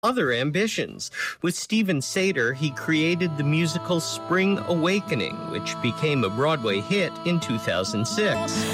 other ambitions. With Stephen Sater, he created the musical Spring Awakening, which became a Broadway hit in 2006.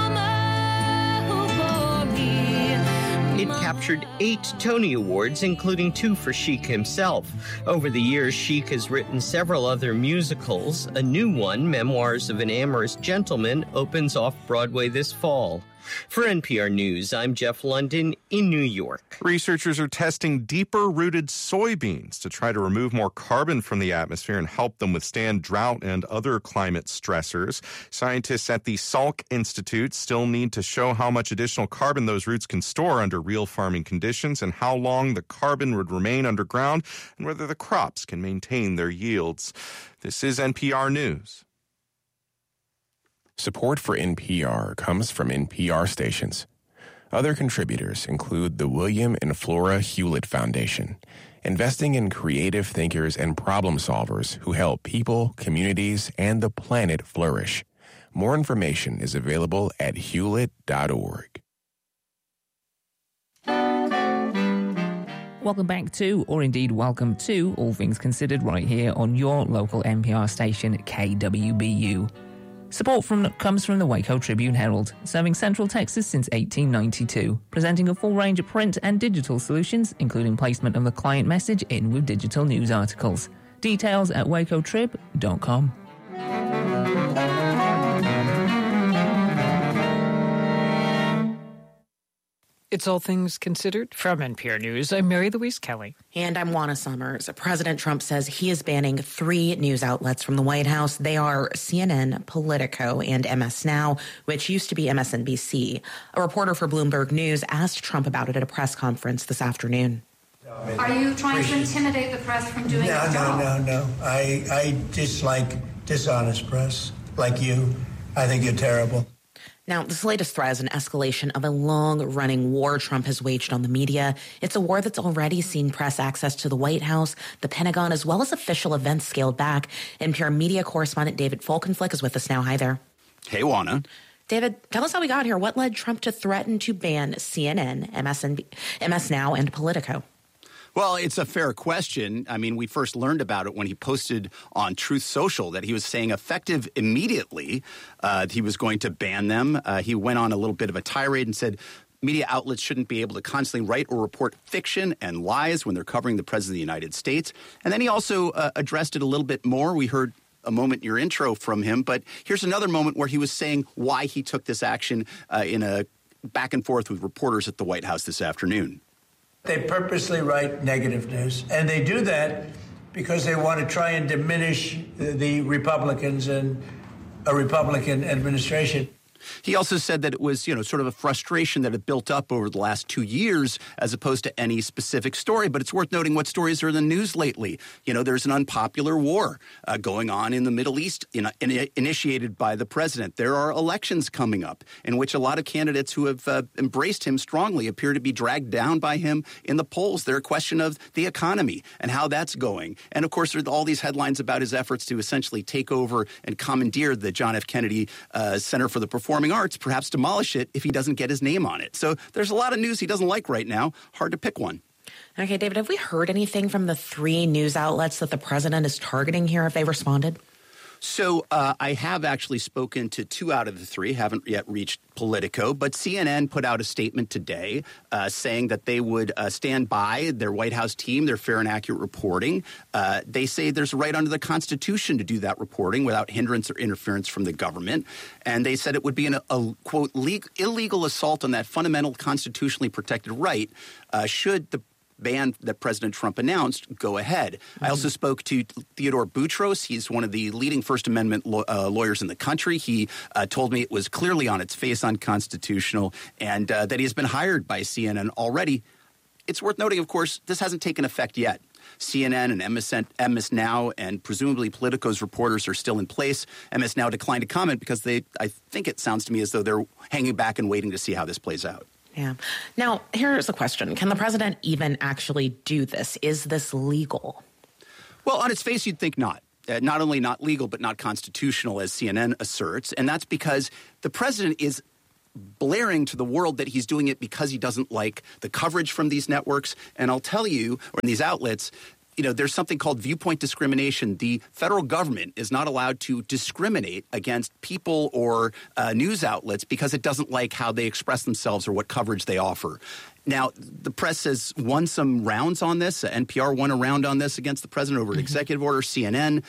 It captured 8 Tony Awards, including 2 for Sheik himself. Over the years, Sheik has written several other musicals. A new one, Memoirs of an Amorous Gentleman, opens off-Broadway this fall. For NPR News, I'm Jeff London in New York. Researchers are testing deeper-rooted soybeans to try to remove more carbon from the atmosphere and help them withstand drought and other climate stressors. Scientists at the Salk Institute still need to show how much additional carbon those roots can store under real farming conditions and how long the carbon would remain underground and whether the crops can maintain their yields. This is NPR News. Support for NPR comes from NPR stations. Other contributors include the William and Flora Hewlett Foundation, investing in creative thinkers and problem solvers who help people, communities, and the planet flourish. More information is available at hewlett.org. Welcome back to, or indeed welcome to, All Things Considered right here on your local NPR station, KWBU. Support comes from the Waco Tribune-Herald, serving Central Texas since 1892, presenting a full range of print and digital solutions, including placement of the client message in with digital news articles. Details at wacotrib.com. It's All Things Considered from NPR News. I'm Mary Louise Kelly. And I'm Juana Summers. President Trump says he is banning 3 news outlets from the White House. They are CNN, Politico, and MS Now, which used to be MSNBC. A reporter for Bloomberg News asked Trump about it at a press conference this afternoon. Are you trying to intimidate the press from doing its job? No. I dislike dishonest press like you. I think you're terrible. Now, this latest threat is an escalation of a long-running war Trump has waged on the media. It's a war that's already seen press access to the White House, the Pentagon, as well as official events scaled back. NPR media correspondent David Folkenflik is with us now. Hi there. Hey, Juana. David, tell us how we got here. What led Trump to threaten to ban CNN, MS Now, and Politico? Well, it's a fair question. I mean, we first learned about it when he posted on Truth Social that he was saying effective immediately he was going to ban them. He went on a little bit of a tirade and said media outlets shouldn't be able to constantly write or report fiction and lies when they're covering the President of the United States. And then he also addressed it a little bit more. We heard a moment in your intro from him, but here's another moment where he was saying why he took this action in a back and forth with reporters at the White House this afternoon. They purposely write negative news, and they do that because they want to try and diminish the Republicans and a Republican administration. He also said that it was, sort of a frustration that had built up over the last 2 years as opposed to any specific story. But it's worth noting what stories are in the news lately. There's an unpopular war going on in the Middle East initiated by the president. There are elections coming up in which a lot of candidates who have embraced him strongly appear to be dragged down by him in the polls. They're a question of the economy and how that's going. And, of course, there are all these headlines about his efforts to essentially take over and commandeer the John F. Kennedy Center for the Performing Arts, perhaps demolish it if he doesn't get his name on it. So there's a lot of news he doesn't like right now. Hard to pick one. Okay, David, have we heard anything from the 3 news outlets that the president is targeting here? Have they responded? So I have actually spoken to 2 out of the 3, haven't yet reached Politico, but CNN put out a statement today saying that they would stand by their White House team, their fair and accurate reporting. They say there's a right under the Constitution to do that reporting without hindrance or interference from the government. And they said it would be a quote, illegal assault on that fundamental constitutionally protected right should the ban that President Trump announced go ahead. I also spoke to Theodore Boutros. He's one of the leading First Amendment lawyers in the country. He told me it was clearly on its face unconstitutional and that he has been hired by CNN already. It's worth noting, of course, this hasn't taken effect yet. CNN and MS Now and presumably Politico's reporters are still in place. MS Now declined to comment because I think it sounds to me as though they're hanging back and waiting to see how this plays out. Yeah. Now, here's a question. Can the president even actually do this? Is this legal? Well, on its face, you'd think not. Not only not legal, but not constitutional, as CNN asserts. And that's because the president is blaring to the world that he's doing it because he doesn't like the coverage from these networks. And I'll tell you, or in these outlets, there's something called viewpoint discrimination. The federal government is not allowed to discriminate against people or news outlets because it doesn't like how they express themselves or what coverage they offer. Now, the press has won some rounds on this. NPR won a round on this against the president over an executive order. CNN,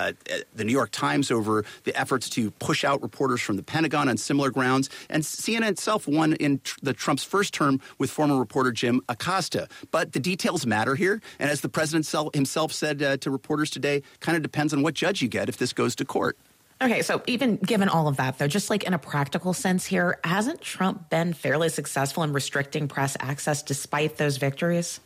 the New York Times over the efforts to push out reporters from the Pentagon on similar grounds. And CNN itself won in the Trump's first term with former reporter Jim Acosta. But the details matter here. And as the president himself said to reporters today, kind of depends on what judge you get if this goes to court. Okay, so even given all of that, though, just like in a practical sense here, hasn't Trump been fairly successful in restricting press access despite those victories?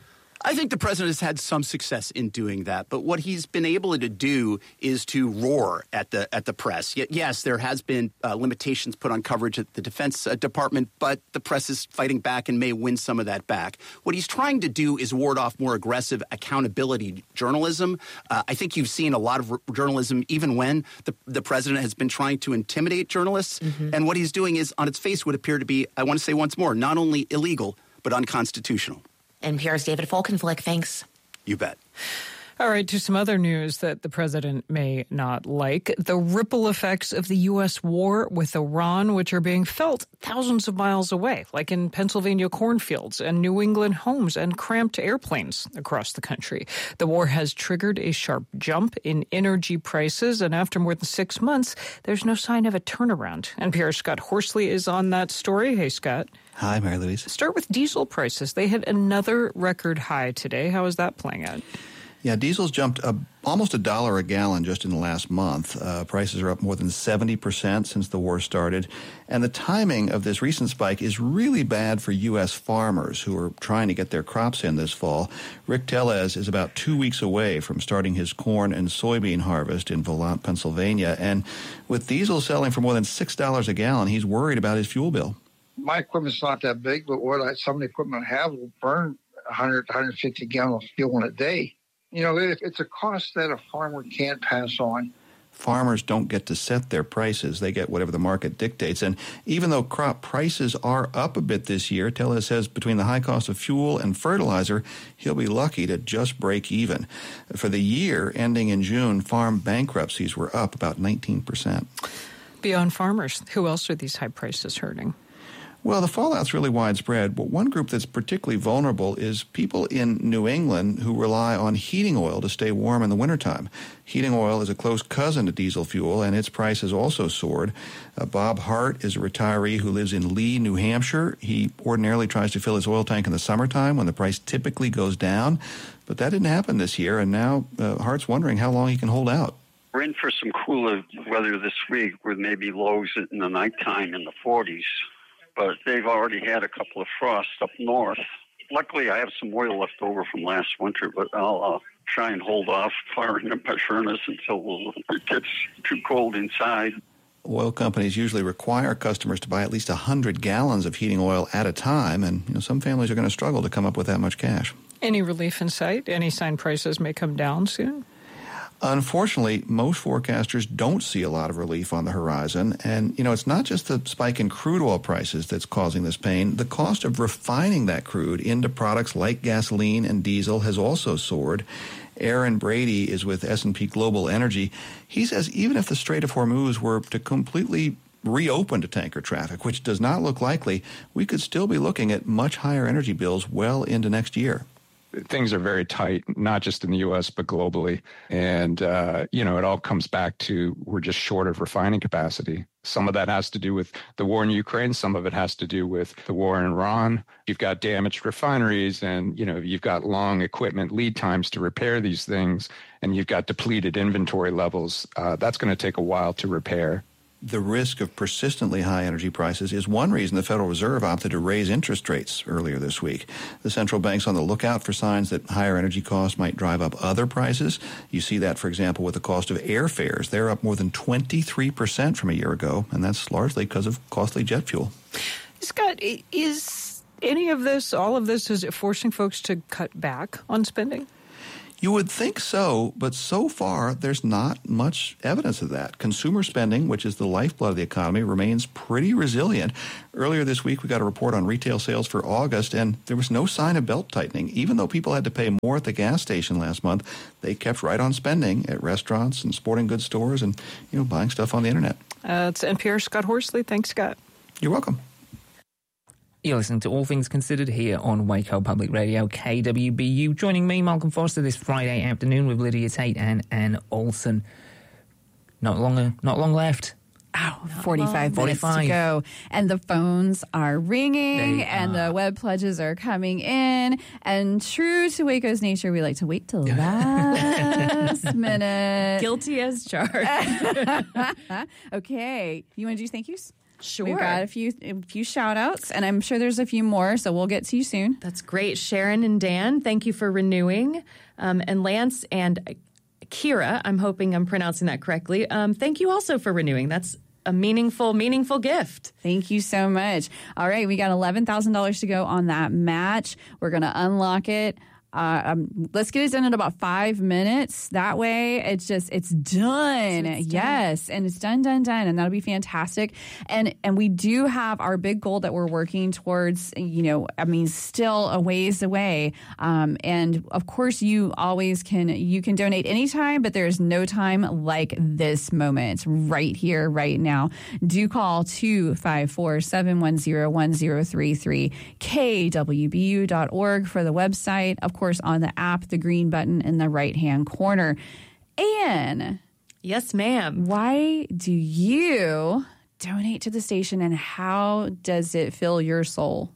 I think the president has had some success in doing that, but what he's been able to do is to roar at the press. Yes, there has been limitations put on coverage at the Defense Department, but the press is fighting back and may win some of that back. What he's trying to do is ward off more aggressive accountability journalism. I think you've seen a lot of journalism even when the president has been trying to intimidate journalists. Mm-hmm. And what he's doing is, on its face, would appear to be, I want to say once more, not only illegal, but unconstitutional. NPR's David Folkenflik, thanks. You bet. All right, to some other news that the president may not like. The ripple effects of the U.S. war with Iran, which are being felt thousands of miles away, like in Pennsylvania cornfields and New England homes and cramped airplanes across the country. The war has triggered a sharp jump in energy prices, and after more than 6 months, there's no sign of a turnaround. NPR's Scott Horsley is on that story. Hey, Scott. Hi, Mary Louise. Start with diesel prices. They hit another record high today. How is that playing out? Yeah, diesel's jumped almost $1 a gallon just in the last month. Prices are up more than 70% since the war started. And the timing of this recent spike is really bad for U.S. farmers who are trying to get their crops in this fall. Rick Tellez is about 2 weeks away from starting his corn and soybean harvest in Volant, Pennsylvania. And with diesel selling for more than $6 a gallon, he's worried about his fuel bill. My equipment's not that big, but some of the equipment I have will burn 100 to 150 gallons of fuel in a day. It's a cost that a farmer can't pass on. Farmers don't get to set their prices. They get whatever the market dictates. And even though crop prices are up a bit this year, Tellez says between the high cost of fuel and fertilizer, he'll be lucky to just break even. For the year ending in June, farm bankruptcies were up about 19%. Beyond farmers, who else are these high prices hurting? Well, the fallout's really widespread, but one group that's particularly vulnerable is people in New England who rely on heating oil to stay warm in the wintertime. Heating oil is a close cousin to diesel fuel, and its price has also soared. Bob Hart is a retiree who lives in Lee, New Hampshire. He ordinarily tries to fill his oil tank in the summertime when the price typically goes down, but that didn't happen this year, and now Hart's wondering how long he can hold out. We're in for some cooler weather this week with maybe lows in the nighttime in the 40s. But they've already had a couple of frosts up north. Luckily, I have some oil left over from last winter, but I'll try and hold off firing up my furnace until it gets too cold inside. Oil companies usually require customers to buy at least 100 gallons of heating oil at a time, and some families are going to struggle to come up with that much cash. Any relief in sight? Any sign prices may come down soon? Unfortunately, most forecasters don't see a lot of relief on the horizon. And, it's not just the spike in crude oil prices that's causing this pain. The cost of refining that crude into products like gasoline and diesel has also soared. Aaron Brady is with S&P Global Energy. He says even if the Strait of Hormuz were to completely reopen to tanker traffic, which does not look likely, we could still be looking at much higher energy bills well into next year. Things are very tight, not just in the U.S., but globally. And, it all comes back to we're just short of refining capacity. Some of that has to do with the war in Ukraine. Some of it has to do with the war in Iran. You've got damaged refineries and, you've got long equipment lead times to repair these things. And you've got depleted inventory levels. That's going to take a while to repair. The risk of persistently high energy prices is one reason the Federal Reserve opted to raise interest rates earlier this week. The central bank's on the lookout for signs that higher energy costs might drive up other prices. You see that, for example, with the cost of airfares. They're up more than 23% from a year ago, and that's largely because of costly jet fuel. Scott, is any of this, all of this, is it forcing folks to cut back on spending? You would think so, but so far there's not much evidence of that. Consumer spending, which is the lifeblood of the economy, remains pretty resilient. Earlier this week, we got a report on retail sales for August, and there was no sign of belt tightening. Even though people had to pay more at the gas station last month, they kept right on spending at restaurants and sporting goods stores and, buying stuff on the internet. It's NPR's Scott Horsley. Thanks, Scott. You're welcome. You're listening to All Things Considered here on Waco Public Radio, KWBU. Joining me, Malcolm Foster, this Friday afternoon with Lydia Tate and Ann Olson. Not long left. 45 minutes to go. And the phones are ringing and the web pledges are coming in. And true to Waco's nature, we like to wait till last minute. Guilty as charged. Okay. You want to do thank yous? Sure. We've got a few shout outs, and I'm sure there's a few more, so we'll get to you soon. That's great. Sharon and Dan, thank you for renewing. And Lance and Kira, I'm hoping I'm pronouncing that correctly. Thank you also for renewing. That's a meaningful gift. Thank you so much. All right, we got $11,000 to go on that match. We're going to unlock it. Let's get it done in about 5 minutes. That way, it's done. Yes, and it's done, and that'll be fantastic. And we do have our big goal that we're working towards. Still a ways away. And of course, you can donate anytime, but there's no time like this moment, right here, right now. Do call 254-710-1033, kwbu.org for the website. Of course, on the app, the green button in the right-hand corner. Ann. Yes, ma'am. Why do you donate to the station, and how does it fill your soul?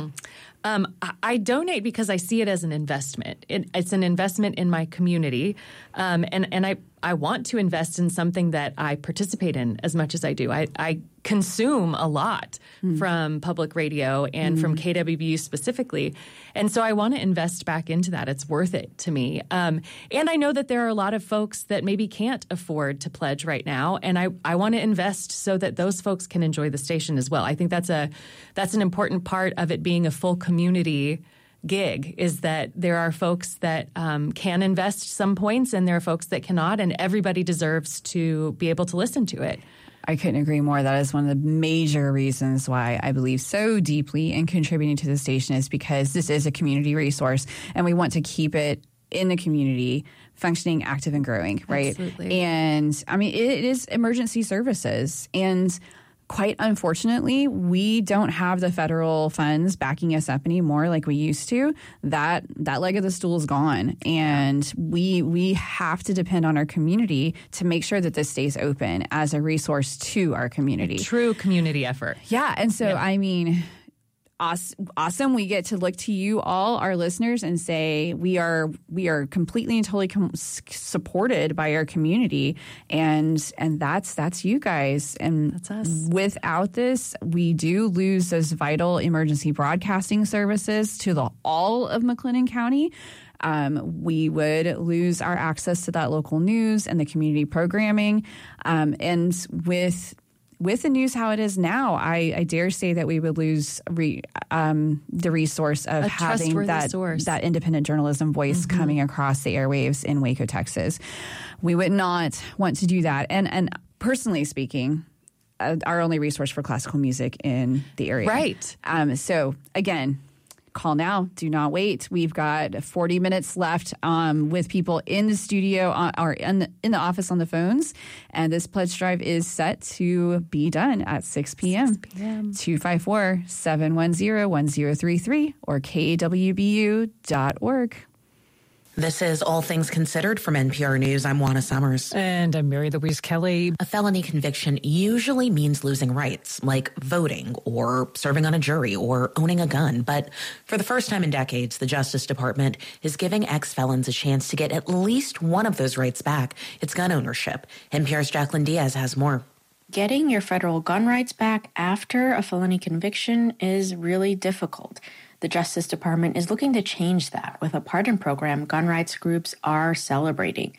I donate because I see it as an investment. It's an investment in my community, and I want to invest in something that I participate in as much as I do. I consume a lot from public radio and from KWBU specifically, and so I want to invest back into that. It's worth it to me. And I know that there are a lot of folks that maybe can't afford to pledge right now, and I want to invest so that those folks can enjoy the station as well. I think that's an important part of it being a full community gig, is that there are folks that can invest some points and there are folks that cannot, and everybody deserves to be able to listen to it. I couldn't agree more. That is one of the major reasons why I believe so deeply in contributing to the station, is because this is a community resource and we want to keep it in the community, functioning, active, and growing, right? Absolutely. And it is emergency services, and quite unfortunately, we don't have the federal funds backing us up anymore like we used to. That leg of the stool is gone, and we have to depend on our community to make sure that this stays open as a resource to our community. True community effort. Yeah, and so awesome. We get to look to you all, our listeners, and say we are completely and totally supported by our community, and that's you guys, and that's us. Without this, we do lose those vital emergency broadcasting services to all of McLennan County. We would lose our access to that local news and the community programming, and with the news how it is now, I dare say that we would lose the resource of having that independent journalism voice coming across the airwaves in Waco, Texas. We would not want to do that. And personally speaking, our only resource for classical music in the area. Right. So again, call now. Do not wait. We've got 40 minutes left with people in the studio or in the office on the phones. And this pledge drive is set to be done at 6 p.m. 254-710-1033 or kwbu.org. This is All Things Considered from NPR News. I'm Juana Summers. And I'm Mary Louise Kelly. A felony conviction usually means losing rights, like voting or serving on a jury or owning a gun. But for the first time in decades, the Justice Department is giving ex-felons a chance to get at least one of those rights back. It's gun ownership. NPR's Jacqueline Diaz has more. Getting your federal gun rights back after a felony conviction is really difficult. The Justice Department is looking to change that with a pardon program gun rights groups are celebrating.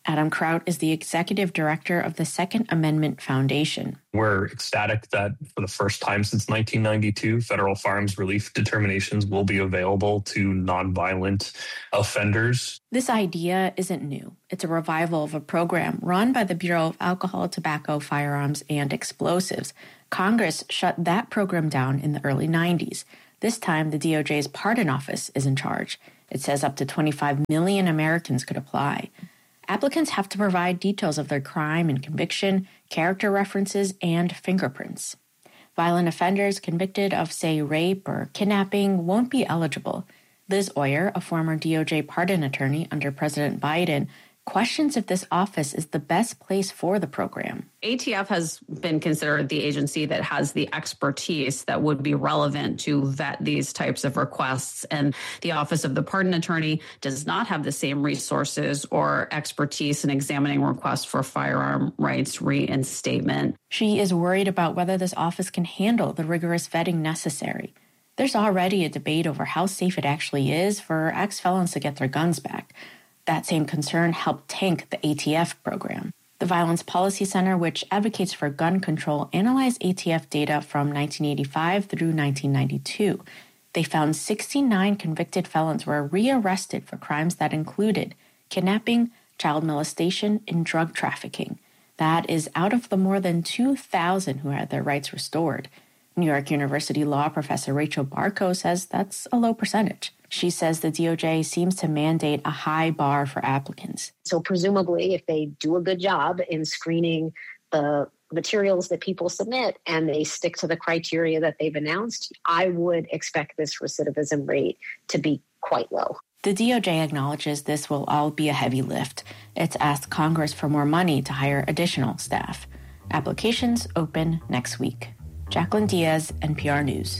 Adam Kraut is the executive director of the Second Amendment Foundation. We're ecstatic that for the first time since 1992, federal firearms relief determinations will be available to nonviolent offenders. This idea isn't new. It's a revival of a program run by the Bureau of Alcohol, Tobacco, Firearms, and Explosives. Congress shut that program down in the early 90s. This time, the DOJ's Pardon Office is in charge. It says up to 25 million Americans could apply. Applicants have to provide details of their crime and conviction, character references, and fingerprints. Violent offenders convicted of, say, rape or kidnapping won't be eligible. Liz Oyer, a former DOJ pardon attorney under President Biden, questions if this office is the best place for the program. ATF has been considered the agency that has the expertise that would be relevant to vet these types of requests. And the Office of the Pardon Attorney does not have the same resources or expertise in examining requests for firearm rights reinstatement. She is worried about whether this office can handle the rigorous vetting necessary. There's already a debate over how safe it actually is for ex-felons to get their guns back. That same concern helped tank the ATF program. The Violence Policy Center, which advocates for gun control, analyzed ATF data from 1985 through 1992. They found 69 convicted felons were rearrested for crimes that included kidnapping, child molestation, and drug trafficking. That is out of the more than 2,000 who had their rights restored. New York University law professor Rachel Barco says that's a low percentage. She says the DOJ seems to mandate a high bar for applicants. So presumably, if they do a good job in screening the materials that people submit and they stick to the criteria that they've announced, I would expect this recidivism rate to be quite low. The DOJ acknowledges this will all be a heavy lift. It's asked Congress for more money to hire additional staff. Applications open next week. Jacqueline Diaz, NPR News.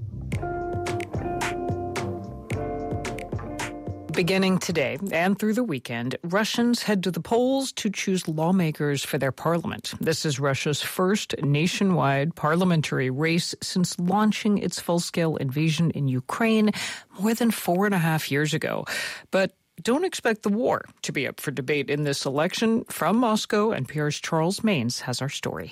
Beginning today and through the weekend, Russians head to the polls to choose lawmakers for their parliament. This is Russia's first nationwide parliamentary race since launching its full-scale invasion in Ukraine more than 4.5 years ago. But don't expect the war to be up for debate in this election. From Moscow, NPR's Charles Maines has our story.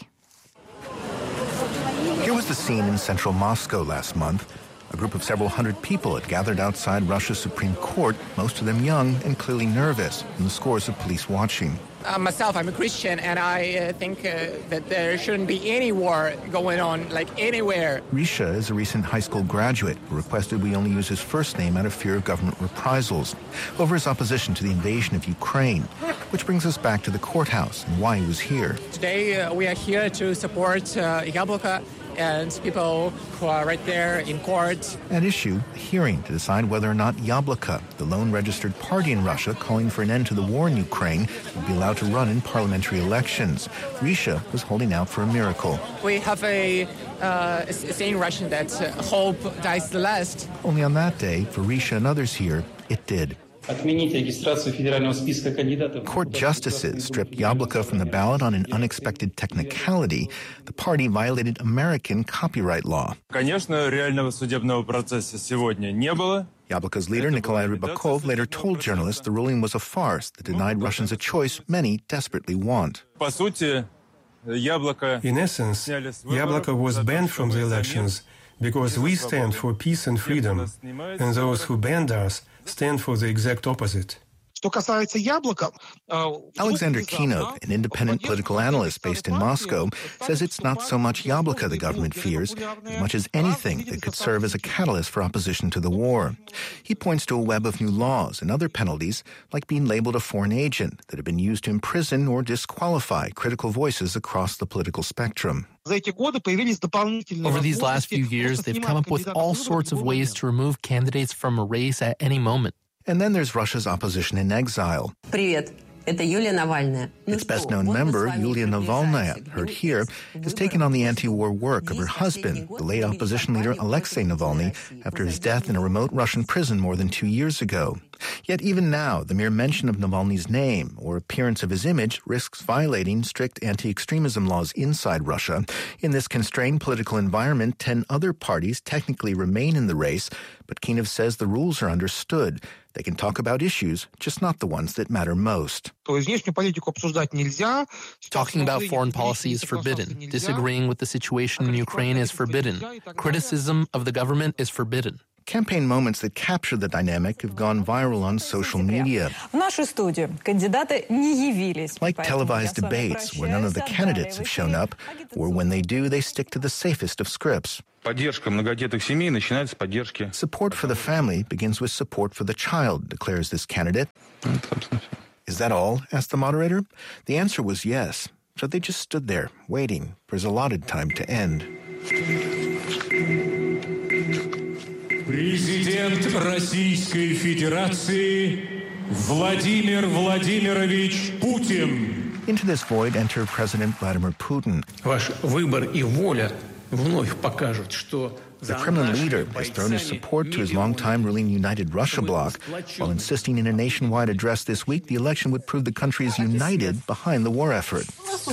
Here was the scene in central Moscow last month. A group of several hundred people had gathered outside Russia's Supreme Court, most of them young and clearly nervous, and the scores of police watching. Myself, I'm a Christian, and I think that there shouldn't be any war going on, like anywhere. Risha is a recent high school graduate who requested we only use his first name out of fear of government reprisals over his opposition to the invasion of Ukraine, which brings us back to the courthouse and why he was here. Today, we are here to support Yabloko and people who are right there in court. At issue, a hearing to decide whether or not Yabloko, the lone registered party in Russia calling for an end to the war in Ukraine, would be allowed to run in parliamentary elections. Risha was holding out for a miracle. We have a saying in Russian that hope dies the last. Only on that day, for Risha and others here, it did. Court justices stripped Yabloko from the ballot on an unexpected technicality. The party violated American copyright law. Yabloko's leader, Nikolai Rybakov, later told journalists the ruling was a farce that denied Russians a choice many desperately want. In essence, Yabloko was banned from the elections because we stand for peace and freedom, and those who banned us stand for the exact opposite. Alexander Kinov, an independent political analyst based in Moscow, says it's not so much Yabloko the government fears, as much as anything that could serve as a catalyst for opposition to the war. He points to a web of new laws and other penalties, like being labeled a foreign agent, that have been used to imprison or disqualify critical voices across the political spectrum. Over these last few years, they've come up with all sorts of ways to remove candidates from a race at any moment. And then there's Russia's opposition in exile. Its best-known member, Yulia Navalnaya, heard here, has taken on the anti-war work of her husband, the late opposition leader Alexei Navalny, after his death in a remote Russian prison more than 2 years ago. Yet even now, the mere mention of Navalny's name or appearance of his image risks violating strict anti-extremism laws inside Russia. In this constrained political environment, 10 other parties technically remain in the race, but Kinov says the rules are understood. They can talk about issues, just not the ones that matter most. Talking about foreign policy is forbidden. Disagreeing with the situation in Ukraine is forbidden. Criticism of the government is forbidden. Campaign moments that capture the dynamic have gone viral on social media. Like televised debates where none of the candidates have shown up, or when they do, they stick to the safest of scripts. Support for the family begins with support for the child, declares this candidate. Is that all? Asked the moderator. The answer was yes. So they just stood there, waiting for his allotted time to end. Президент Российской Федерации Владимир Владимирович Путин. Into this void enter President Vladimir Putin. Ваш выбор и воля вновь покажут, что The Kremlin leader has thrown his support to his longtime ruling United Russia bloc, while insisting in a nationwide address this week the election would prove the country is united behind the war effort.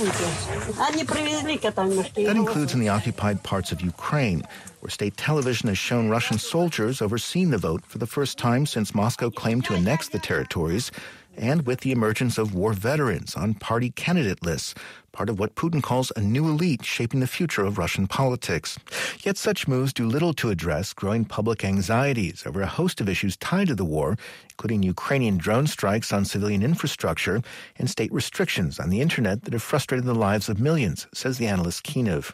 That includes in the occupied parts of Ukraine, where state television has shown Russian soldiers overseeing the vote for the first time since Moscow claimed to annex the territories, and with the emergence of war veterans on party candidate lists, part of what Putin calls a new elite shaping the future of Russian politics. Yet such moves do little to address growing public anxieties over a host of issues tied to the war, including Ukrainian drone strikes on civilian infrastructure and state restrictions on the internet that have frustrated the lives of millions, says the analyst Kinov.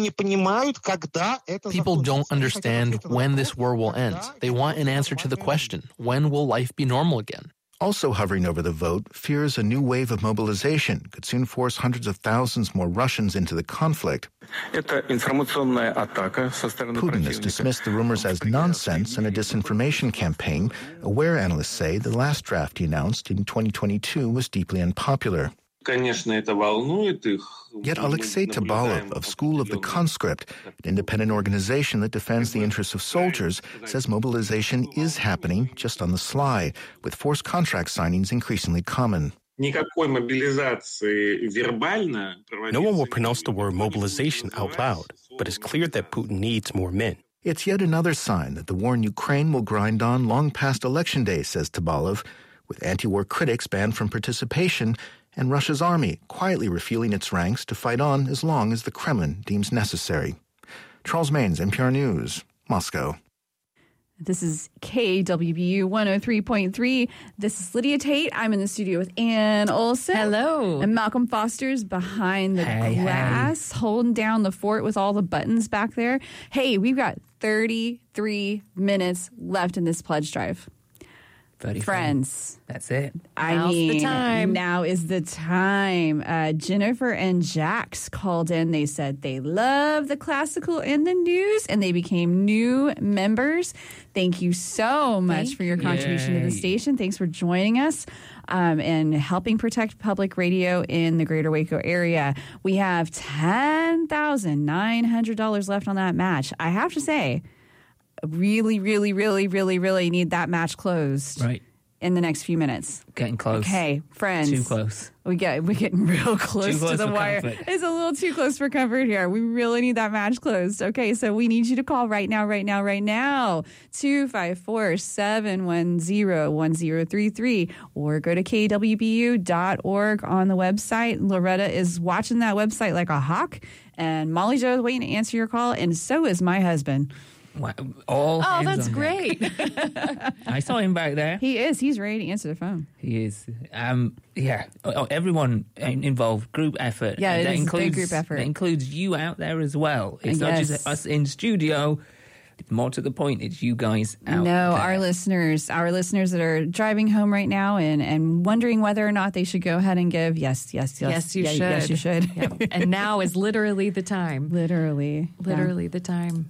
People don't understand when this war will end. They want an answer to the question, when will life be normal again? Also hovering over the vote, fears a new wave of mobilization could soon force hundreds of thousands more Russians into the conflict. Putin has dismissed the rumors as nonsense and a disinformation campaign, aware analysts say the last draft he announced in 2022 was deeply unpopular. Yet Alexei Tabalov of School of the Conscript, an independent organization that defends the interests of soldiers, says mobilization is happening just on the sly, with forced contract signings increasingly common. No one will pronounce the word mobilization out loud, but it's clear that Putin needs more men. It's yet another sign that the war in Ukraine will grind on long past Election Day, says Tabalov, with anti-war critics banned from participation and Russia's army quietly refueling its ranks to fight on as long as the Kremlin deems necessary. Charles Maines, NPR News, Moscow. This is KWBU 103.3. This is Lydia Tate. I'm in the studio with Ann Olson. Hello. And Malcolm Foster's behind the glass, holding down the fort with all the buttons back there. Hey, we've got 33 minutes left in this pledge drive. 35. Friends. That's it. Now is the time. Jennifer and Jax called in. They said they love the classical and the news, and they became new members. Thank you so much for your contribution to the station. Thanks for joining us and helping protect public radio in the greater Waco area. We have $10,900 left on that match. I have to say, really need that match closed in the next few minutes. Getting close. Okay, friends. Too close. We're getting real close to the wire. Comfort. It's a little too close for comfort here. We really need that match closed. Okay, so we need you to call right now. 254-710-1033 or go to kwbu.org on the website. Loretta is watching that website like a hawk, and Molly Jo is waiting to answer your call, and so is my husband. Wow. That's great. I saw him back there. He is. He's ready to answer the phone. He is. Everyone involved, group effort. Yeah, it is a big group effort. That includes you out there as well. It's not just us in studio. More to the point, it's you guys out there. Our listeners that are driving home right now and wondering whether or not they should go ahead and give. Yes, you should. Yes, you should. Yep. And now is literally the time. Literally the time.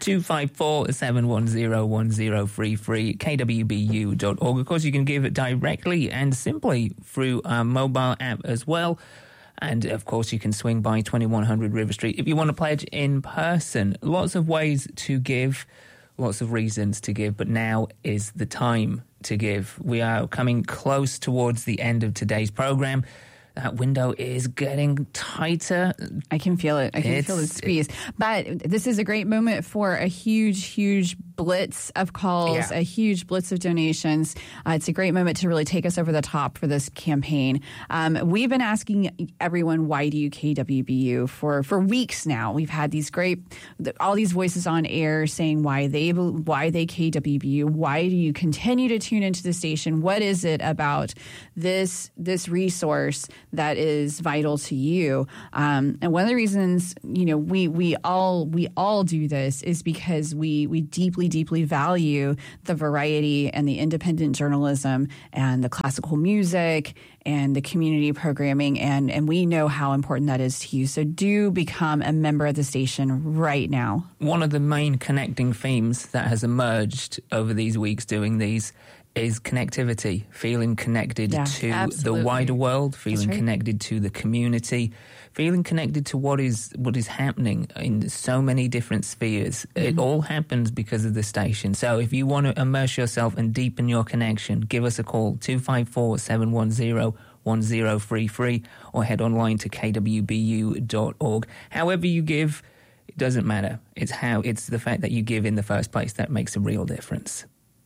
254-710-1033, kwbu.org. Of course, you can give it directly and simply through our mobile app as well. And, of course, you can swing by 2100 River Street if you want to pledge in person. Lots of ways to give. lots of reasons to give, but now is the time to give. We are coming close towards the end of today's program. That window is getting tighter. I can feel it. I can feel the squeeze. But this is a great moment for a huge, huge blitz of calls, a huge blitz of donations. It's a great moment to really take us over the top for this campaign. We've been asking everyone, why do you KWBU? For weeks now. We've had these all these voices on air saying why they KWBU. Why do you continue to tune into the station? What is it about this resource that is vital to you? And one of the reasons, we all do this is because we deeply value the variety and the independent journalism and the classical music and the community programming, and we know how important that is to you. So do become a member of the station right now. One of the main connecting themes that has emerged over these weeks doing these is connectivity, feeling connected to the wider world, feeling connected to the community, feeling connected to what is happening in so many different spheres. It all happens because of the station. So if you want to immerse yourself and deepen your connection, give us a call, 254-710-1033, or head online to kwbu.org. However you give, it doesn't matter. It's the fact that you give in the first place that makes a real difference.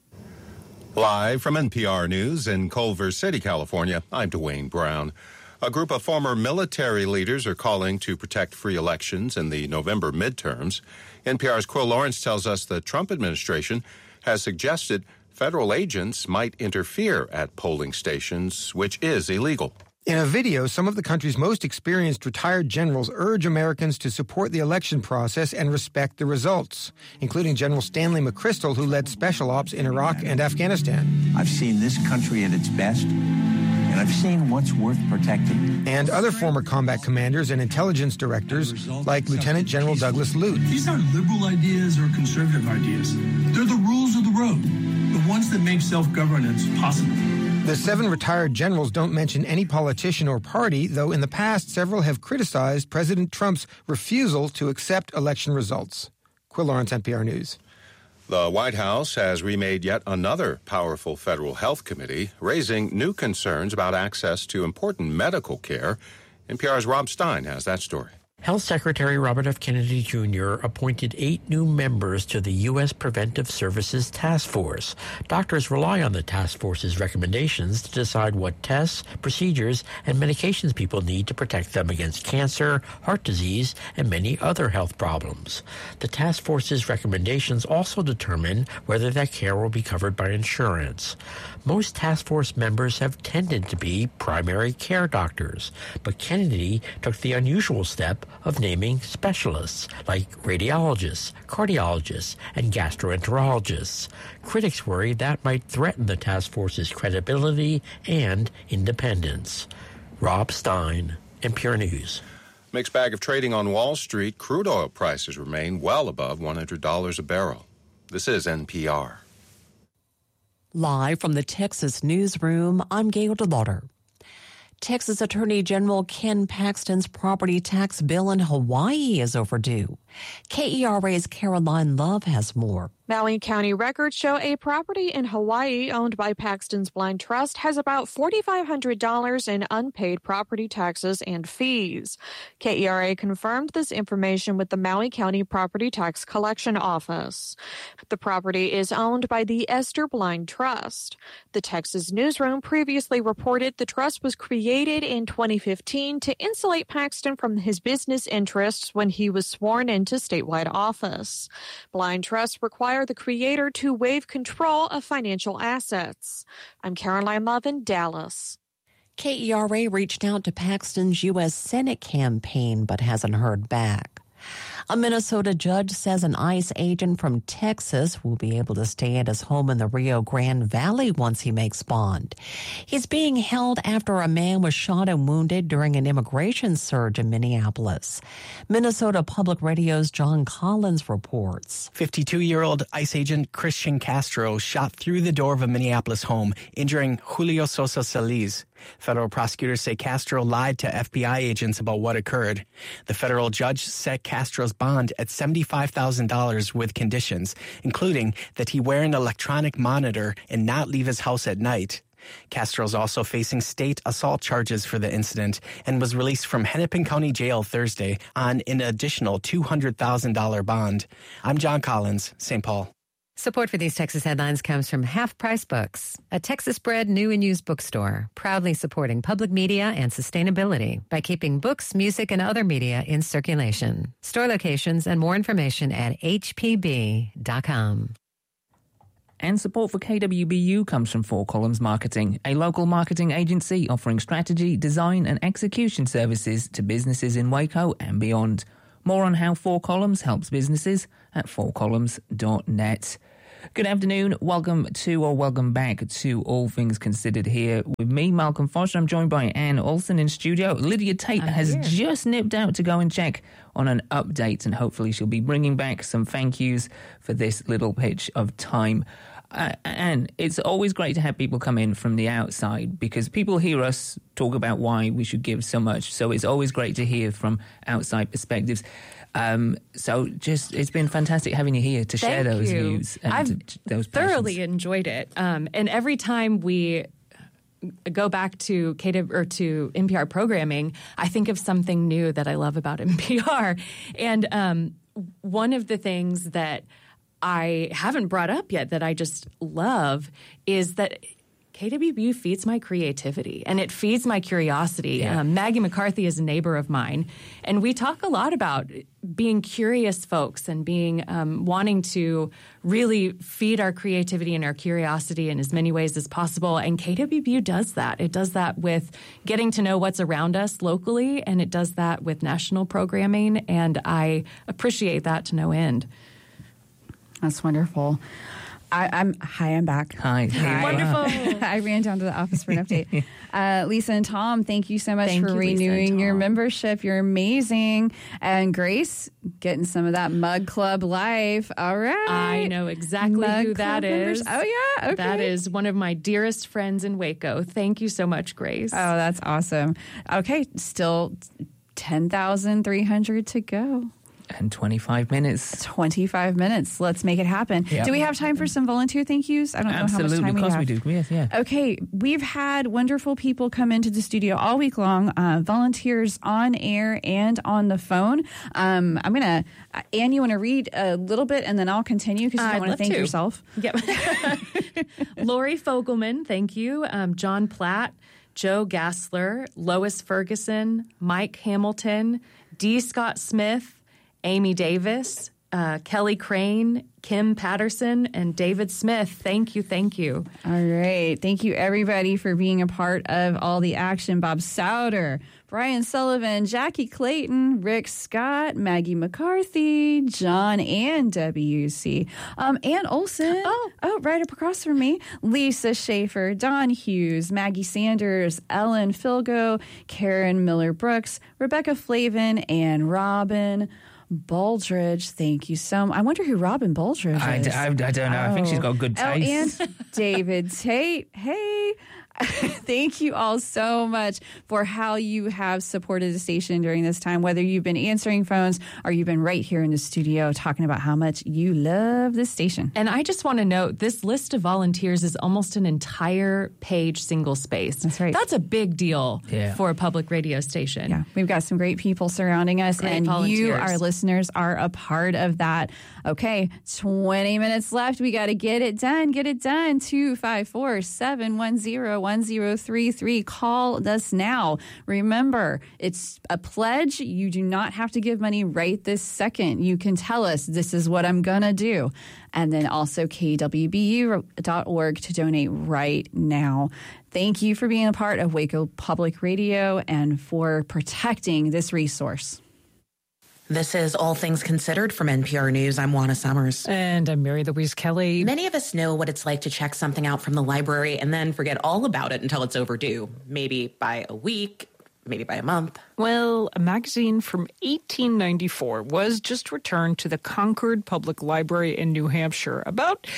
Live from NPR News in Culver City, California, I'm Dwayne Brown. A group of former military leaders are calling to protect free elections in the November midterms. NPR's Quill Lawrence tells us the Trump administration has suggested federal agents might interfere at polling stations, which is illegal. In a video, some of the country's most experienced retired generals urge Americans to support the election process and respect the results, including General Stanley McChrystal, who led special ops in Iraq and Afghanistan. I've seen this country at its best, and I've seen what's worth protecting. And other former combat commanders and intelligence directors, like Lieutenant General Douglas Lute. These aren't liberal ideas or conservative ideas. They're the rules of the road, the ones that make self-governance possible. The 7 retired generals don't mention any politician or party, though in the past several have criticized President Trump's refusal to accept election results. Quill Lawrence, NPR News. The White House has remade yet another powerful federal health committee, raising new concerns about access to important medical care. NPR's Rob Stein has that story. Health Secretary Robert F. Kennedy Jr. appointed 8 new members to the U.S. Preventive Services Task Force. Doctors rely on the task force's recommendations to decide what tests, procedures, and medications people need to protect them against cancer, heart disease, and many other health problems. The task force's recommendations also determine whether that care will be covered by insurance. Most task force members have tended to be primary care doctors, but Kennedy took the unusual step of naming specialists like radiologists, cardiologists, and gastroenterologists. Critics worry that might threaten the task force's credibility and independence. Rob Stein, NPR News. Mixed bag of trading on Wall Street. Crude oil prices remain well above $100 a barrel. This is NPR. Live from the Texas newsroom, I'm Gail DeLauder. Texas Attorney General Ken Paxton's property tax bill in Hawaii is overdue. KERA's Caroline Love has more. Maui County records show a property in Hawaii owned by Paxton's Blind Trust has about $4,500 in unpaid property taxes and fees. KERA confirmed this information with the Maui County Property Tax Collection Office. The property is owned by the Esther Blind Trust. The Texas newsroom previously reported the trust was created in 2015 to insulate Paxton from his business interests when he was sworn into statewide office. Blind trusts require the creator to waive control of financial assets. I'm Caroline Love in Dallas. KERA reached out to Paxton's U.S. Senate campaign but hasn't heard back. A Minnesota judge says an ICE agent from Texas will be able to stay at his home in the Rio Grande Valley once he makes bond. He's being held after a man was shot and wounded during an immigration surge in Minneapolis. Minnesota Public Radio's John Collins reports. 52-year-old ICE agent Christian Castro shot through the door of a Minneapolis home, injuring Julio Sosa Solis. Federal prosecutors say Castro lied to FBI agents about what occurred. The federal judge set Castro's bond at $75,000 with conditions, including that he wear an electronic monitor and not leave his house at night. Castro's also facing state assault charges for the incident and was released from Hennepin County Jail Thursday on an additional $200,000 bond. I'm John Collins, St. Paul. Support for these Texas headlines comes from Half Price Books, a Texas-bred new and used bookstore, proudly supporting public media and sustainability by keeping books, music, and other media in circulation. Store locations and more information at hpb.com. And support for KWBU comes from Four Columns Marketing, a local marketing agency offering strategy, design, and execution services to businesses in Waco and beyond. More on how Four Columns helps businesses at fourcolumns.net. Good afternoon. Welcome back to All Things Considered here with me, Malcolm Foster. I'm joined by Ann Olson in studio. Lydia Tate has just nipped out to go and check on an update, and hopefully she'll be bringing back some thank yous for this little pitch of time. And it's always great to have people come in from the outside because people hear us talk about why we should give so much. So it's always great to hear from outside perspectives. So it's been fantastic having you here to share those views and those passions. Thoroughly enjoyed it. And every time we go back to to NPR programming, I think of something new that I love about NPR. And one of the things that I haven't brought up yet that I just love is that KWBU feeds my creativity and it feeds my curiosity. Yeah. Maggie McCarthy is a neighbor of mine, and we talk a lot about being curious folks and being wanting to really feed our creativity and our curiosity in as many ways as possible. And KWBU does that. It does that with getting to know what's around us locally, and it does that with national programming, and I appreciate that to no end. That's wonderful. I'm back. Hi. Wonderful. I ran down to the office for an update. Lisa and Tom, thank you so much for renewing your membership. You're amazing. And Grace, getting some of that Mug Club life. All right. I know exactly who that is. Oh, yeah? Okay. That is one of my dearest friends in Waco. Thank you so much, Grace. Oh, that's awesome. Okay, still 10,300 to go. And 25 minutes. 25 minutes. Let's make it happen. Yep. Do we have time for some volunteer thank yous? I don't know how much time we have. Absolutely, of course we do. Yes, yeah. Okay, we've had wonderful people come into the studio all week long, volunteers on air and on the phone. I'm going to, Ann, you want to read a little bit and then I'll continue because you don't want to thank yourself. Yep. Lori Fogelman, thank you. John Platt, Joe Gassler, Lois Ferguson, Mike Hamilton, D. Scott Smith, Amy Davis, Kelly Crane, Kim Patterson, and David Smith. Thank you, thank you. All right. Thank you, everybody, for being a part of all the action. Bob Souter, Brian Sullivan, Jackie Clayton, Rick Scott, Maggie McCarthy, John and WC, Ann Olson. Oh, right up across from me. Lisa Schaefer, Don Hughes, Maggie Sanders, Ellen Filgo, Karen Miller-Brooks, Rebecca Flavin, and Robin Baldridge. Thank you so much. I wonder who Robin Baldridge is. I don't know. I think she's got good taste. And David Tate. Hey. Thank you all so much for how you have supported the station during this time, whether you've been answering phones or you've been right here in the studio talking about how much you love this station. And I just want to note, this list of volunteers is almost an entire page single space. That's right. That's a big deal for a public radio station. Yeah, we've got some great people surrounding us, and you, our listeners, are a part of that. Okay, 20 minutes left. We got to get it done. Get it done. 254-710-1033. Call us now. Remember, it's a pledge. You do not have to give money right this second. You can tell us, this is what I'm going to do. And then also kwbu.org to donate right now. Thank you for being a part of Waco Public Radio and for protecting this resource. This is All Things Considered from NPR News. I'm Juana Summers. And I'm Mary Louise Kelly. Many of us know what it's like to check something out from the library and then forget all about it until it's overdue, maybe by a week, maybe by a month. Well, a magazine from 1894 was just returned to the Concord Public Library in New Hampshire, about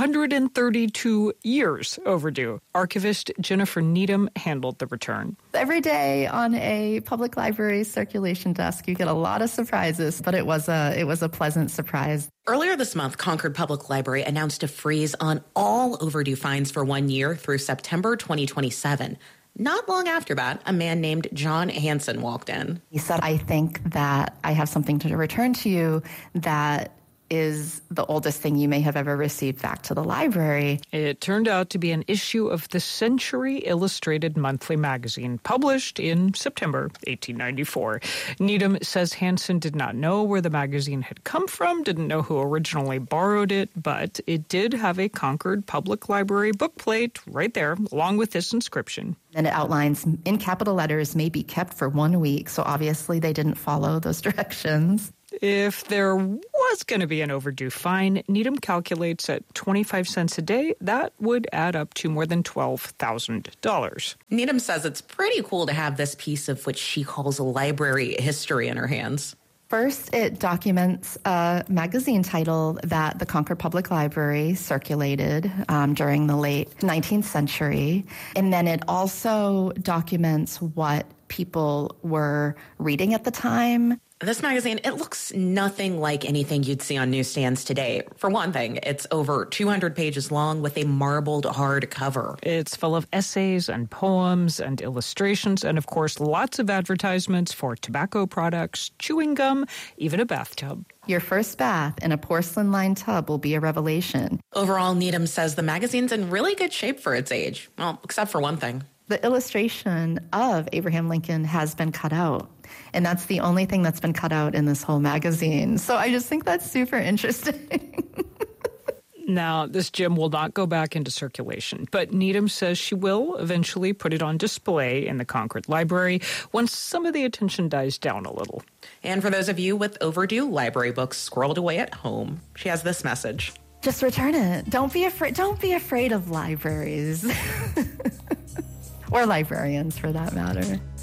132 years overdue. Archivist Jennifer Needham handled the return. Every day on a public library circulation desk, you get a lot of surprises, but it was a pleasant surprise. Earlier this month, Concord Public Library announced a freeze on all overdue fines for 1 year through September 2027. Not long after that, a man named John Hansen walked in. He said, I think that I have something to return to you that is the oldest thing you may have ever received back to the library. It turned out to be an issue of the Century Illustrated Monthly magazine, published in September 1894. Needham says Hansen did not know where the magazine had come from, didn't know who originally borrowed it, but it did have a Concord Public Library bookplate right there, along with this inscription. And it outlines, in capital letters, may be kept for 1 week, so obviously they didn't follow those directions. If there was going to be an overdue fine, Needham calculates at 25 cents a day, that would add up to more than $12,000. Needham says it's pretty cool to have this piece of what she calls library history in her hands. First, it documents a magazine title that the Concord Public Library circulated during the late 19th century. And then it also documents what people were reading at the time. This magazine, it looks nothing like anything you'd see on newsstands today. For one thing, it's over 200 pages long with a marbled hardcover. It's full of essays and poems and illustrations and, of course, lots of advertisements for tobacco products, chewing gum, even a bathtub. Your first bath in a porcelain-lined tub will be a revelation. Overall, Needham says the magazine's in really good shape for its age. Well, except for one thing. The illustration of Abraham Lincoln has been cut out, and that's the only thing that's been cut out in this whole magazine. So I just think that's super interesting. Now, this gem will not go back into circulation, but Needham says she will eventually put it on display in the Concord Library once some of the attention dies down a little. And for those of you with overdue library books squirreled away at home, she has this message. Just return it. Don't be afraid of libraries. Or librarians, for that matter.